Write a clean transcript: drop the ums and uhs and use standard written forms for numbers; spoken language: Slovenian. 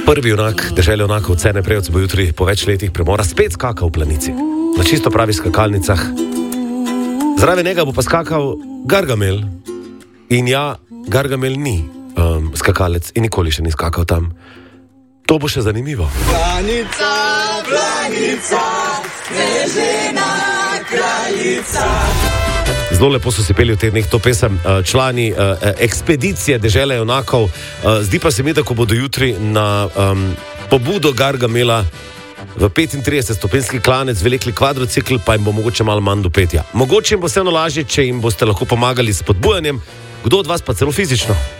Prvi junak dežele junakov Cene Prevc bo jutri po več letih premora spet skakal v planici. Na čisto pravih skakalnicah. Zraven njega bo pa skakal Gargamel. In ja, Gargamel ni skakalec in nikoli še ni skakal tam. To bo še zanimivo. Planica, planica, snežena kraljica. Zelo lepo so si peli v teh dneh to pesem člani ekspedicije dežele junakov. Zdi pa se mi, da ko bodo jutri na pobudo Gargamela v 35-stopenjski klanec veliki kvadrocikl, pa jim bo mogoče malo manj do petja. Mogoče jim bo vseeno lažje, če jim boste lahko pomagali s spodbujanjem, kdo od vas pa celo fizično.